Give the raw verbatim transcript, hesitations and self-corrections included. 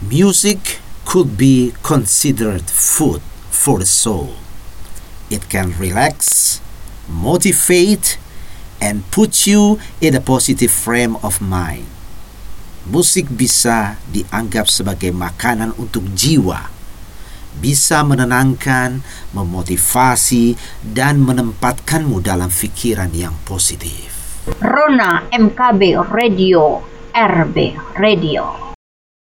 Music could be considered food for the soul. It can relax, motivate, and put you in a positive frame of mind. Musik bisa dianggap sebagai makanan untuk jiwa. Bisa menenangkan, memotivasi, dan menempatkanmu dalam pikiran yang positif. Rona M K B Radio, R B Radio.